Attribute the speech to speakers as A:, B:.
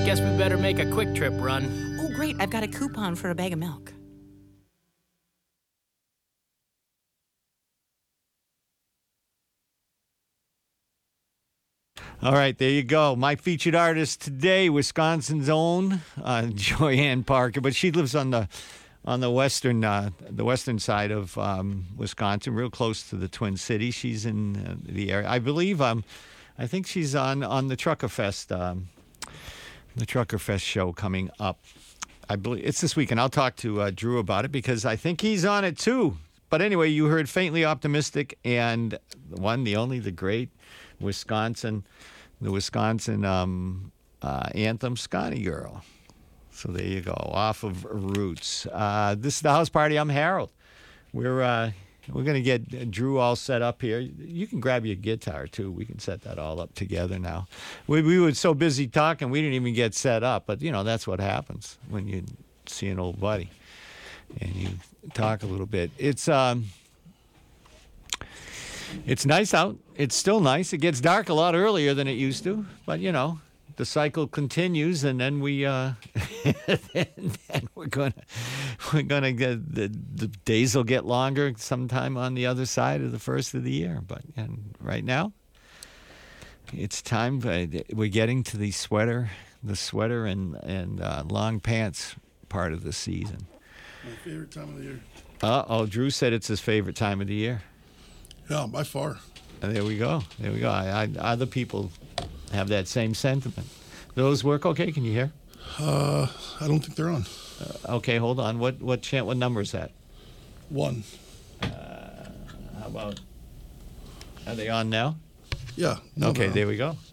A: Guess we better make a quick trip run.
B: Oh, great. I've got a coupon for a bag of milk.
C: All right, there you go. My featured artist today, Wisconsin's own Joyanne Parker, but she lives on the western side of Wisconsin, real close to the Twin Cities. She's in the area, I believe. I think she's on the Trucker Fest, show coming up. I believe it's this weekend. I'll talk to Drew about it because I think he's on it too. But anyway, you heard Faintly Optimistic and the one, the only, the great Wisconsin anthem, Scotty Girl. So there you go, off of Roots. This is the house party. I'm Harold. We're going to get Drew all set up here. You can grab your guitar too. We can set that all up together now. We were so busy talking, we didn't even get set up. But that's what happens when you see an old buddy and you talk a little bit. It's nice out. It's still nice. It gets dark a lot earlier than it used to, but the cycle continues, and then then we're gonna get the days will get longer sometime on the other side of the first of the year. And right now, it's time. We're getting to the sweater and long pants part of the season.
D: My favorite time of the year.
C: Drew said it's his favorite time of the year.
D: Yeah, by far.
C: There we go. Other people have that same sentiment. Those work okay? Can you hear?
D: I don't think they're on.
C: Okay, hold on. What number is that?
D: 1.
C: How about? Are they on now?
D: Yeah.
C: Okay, there we go.